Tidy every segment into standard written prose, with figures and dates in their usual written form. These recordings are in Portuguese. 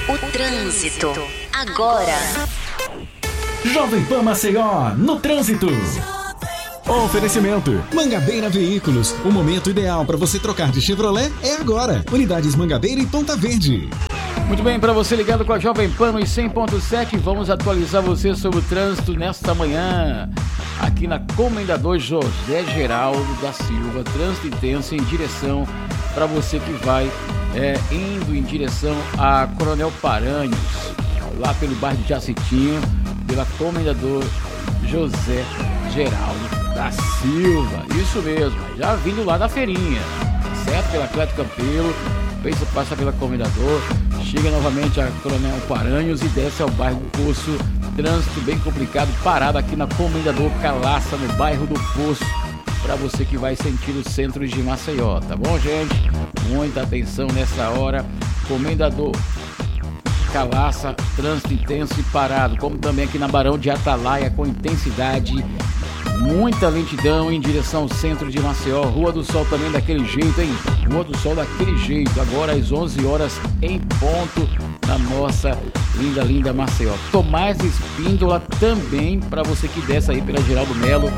O trânsito, agora. Jovem Pan Maceió, no trânsito. Oferecimento Mangabeira Veículos. O momento ideal para você trocar de Chevrolet é agora. Unidades Mangabeira e Ponta Verde. Muito bem, para você ligado com a Jovem Pan no 100.7, vamos atualizar você sobre o trânsito nesta manhã. Aqui na Comendador José Geraldo da Silva, trânsito intenso em direção para você que vai indo em direção a Coronel Paranhos, lá pelo bairro de Jacitinho, pela Comendador José Geraldo da Silva. Isso mesmo, já vindo lá da feirinha, certo? Pela Cleto Campelo, passa pela Comendador, chega novamente a Coronel Paranhos e desce ao bairro do Poço. Trânsito bem complicado, parado aqui na Comendador Calaça, no bairro do Poço, para você que vai sentir o centro de Maceió, tá bom, gente? Muita atenção nessa hora. Comendador Calaça, trânsito intenso e parado, como também aqui na Barão de Atalaia, com intensidade, muita lentidão em direção ao centro de Maceió. Rua do Sol também daquele jeito, hein? Rua do Sol daquele jeito, agora às 11 horas em ponto, na nossa linda Maceió. Tomás Espíndola também, para você que desce aí pela Geraldo Melo,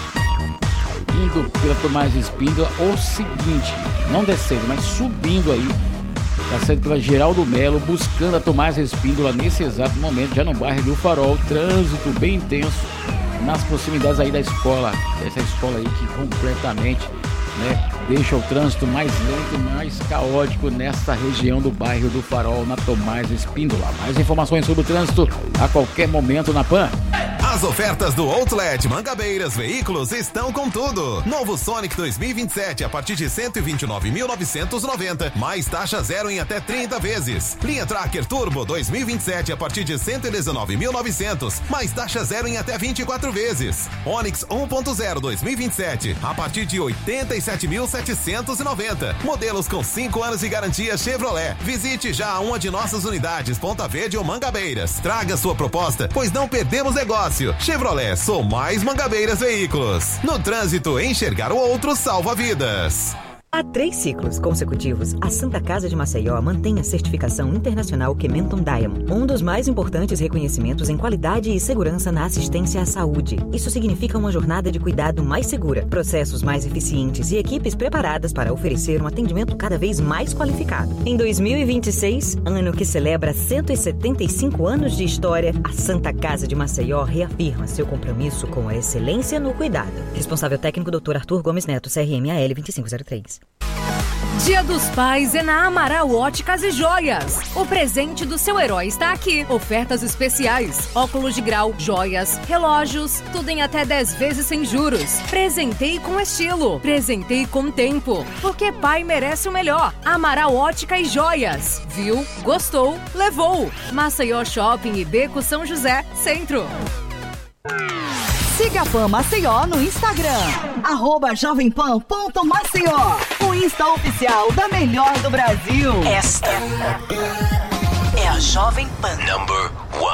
indo pela Tomás Espíndola, o seguinte, não descendo, mas subindo aí, tá saindo pela Geraldo Melo, buscando a Tomás Espíndola nesse exato momento, já no bairro do Farol. Trânsito bem intenso nas proximidades aí da escola, essa escola aí que completamente, deixa o trânsito mais lento, mais caótico nesta região do bairro do Farol, na Tomás Espíndola. Mais informações sobre o trânsito a qualquer momento na PAN. As ofertas do Outlet Mangabeiras Veículos estão com tudo. Novo Sonic 2027 a partir de 129.990, mais taxa zero em até 30 vezes. Linha Tracker Turbo 2027 a partir de 119.900, mais taxa zero em até 24 vezes. Onix 1.0 2027 a partir de 87.790. Modelos com 5 anos de garantia Chevrolet. Visite já uma de nossas unidades, Ponta Verde ou Mangabeiras. Traga sua proposta, pois não perdemos negócio. Chevrolet, sou mais Mangabeiras Veículos. No trânsito, enxergar o outro salva vidas. Há 3 ciclos consecutivos, a Santa Casa de Maceió mantém a certificação internacional Kementon Diamond, um dos mais importantes reconhecimentos em qualidade e segurança na assistência à saúde. Isso significa uma jornada de cuidado mais segura, processos mais eficientes e equipes preparadas para oferecer um atendimento cada vez mais qualificado. Em 2026, ano que celebra 175 anos de história, a Santa Casa de Maceió reafirma seu compromisso com a excelência no cuidado. Responsável técnico Dr. Arthur Gomes Neto, CRMAL 2503. Dia dos Pais é na Amaral Óticas e Joias. O presente do seu herói está aqui. Ofertas especiais, óculos de grau, joias, relógios, tudo em até 10 vezes sem juros. Presentei com estilo, presentei com tempo, porque pai merece o melhor. Amaral Ótica e Joias. Viu? Gostou? Levou. Maceió Shopping e Beco São José, Centro. Siga a Pan Maceió no Instagram, @jovempan.maceió, o Insta oficial da melhor do Brasil. Esta é a Jovem Pan. Number 1.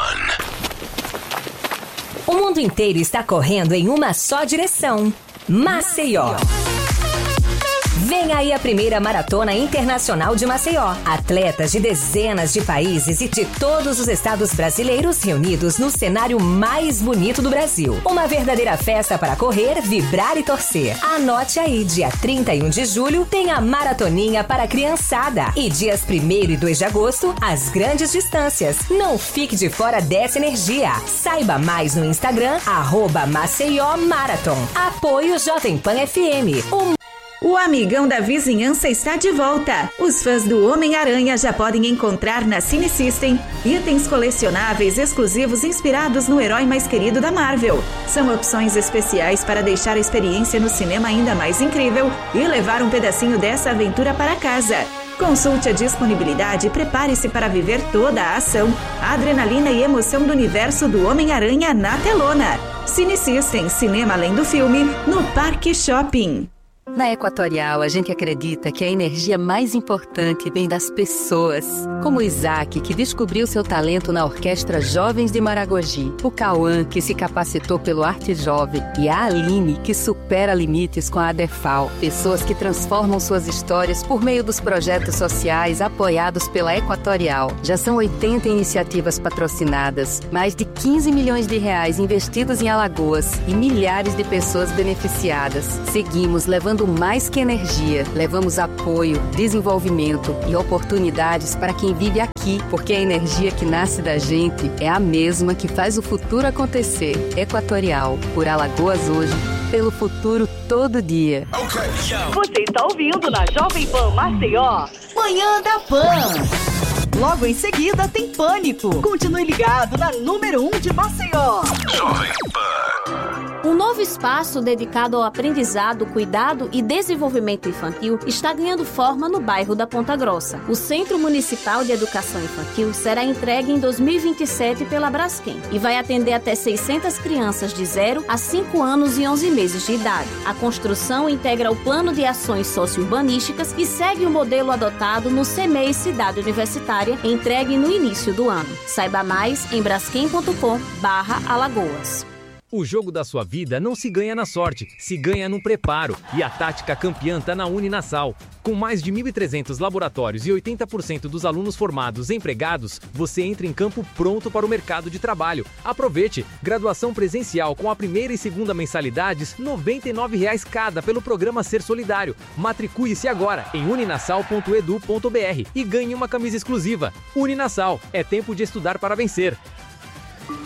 O mundo inteiro está correndo em uma só direção: Maceió. Vem aí a primeira Maratona Internacional de Maceió. Atletas de dezenas de países e de todos os estados brasileiros reunidos no cenário mais bonito do Brasil. Uma verdadeira festa para correr, vibrar e torcer. Anote aí, dia 31 de julho tem a Maratoninha para a criançada. E dias 1º e 2 de agosto, as grandes distâncias. Não fique de fora dessa energia. Saiba mais no Instagram, @Maceió Marathon. Apoio Jovem Pan FM. O Amigão da Vizinhança está de volta. Os fãs do Homem-Aranha já podem encontrar na Cine System itens colecionáveis exclusivos inspirados no herói mais querido da Marvel. São opções especiais para deixar a experiência no cinema ainda mais incrível e levar um pedacinho dessa aventura para casa. Consulte a disponibilidade e prepare-se para viver toda a ação, a adrenalina e emoção do universo do Homem-Aranha na telona. Cine System, cinema além do filme, no Parque Shopping. Na Equatorial, a gente acredita que a energia mais importante vem das pessoas. Como o Isaac, que descobriu seu talento na Orquestra Jovens de Maragogi. O Cauã, que se capacitou pelo Arte Jovem. E a Aline, que supera limites com a ADEFAL. Pessoas que transformam suas histórias por meio dos projetos sociais apoiados pela Equatorial. Já são 80 iniciativas patrocinadas, mais de 15 milhões de reais investidos em Alagoas e milhares de pessoas beneficiadas. Seguimos levando mais que energia, levamos apoio, desenvolvimento e oportunidades para quem vive aqui, porque a energia que nasce da gente é a mesma que faz o futuro acontecer. Equatorial, por Alagoas hoje, pelo futuro todo dia. Você está ouvindo na Jovem Pan Maceió, Manhã da Pan. Logo em seguida tem Pânico. Continue ligado na número 1 de Maceió. Jovem Pan. Um novo espaço dedicado ao aprendizado, cuidado e desenvolvimento infantil está ganhando forma no bairro da Ponta Grossa. O Centro Municipal de Educação Infantil será entregue em 2027 pela Braskem e vai atender até 600 crianças de 0 a 5 anos e 11 meses de idade. A construção integra o Plano de Ações Socio-Urbanísticas e segue o modelo adotado no CEMEI Cidade Universitária, entregue no início do ano. Saiba mais em braskem.com/Alagoas. O jogo da sua vida não se ganha na sorte, se ganha no preparo. E a tática campeã está na Uninasal. Com mais de 1.300 laboratórios e 80% dos alunos formados empregados, você entra em campo pronto para o mercado de trabalho. Aproveite! Graduação presencial com a primeira e segunda mensalidades, R$ 99,00 cada pelo programa Ser Solidário. Matricule-se agora em uninasal.edu.br e ganhe uma camisa exclusiva. Uninasal, é tempo de estudar para vencer.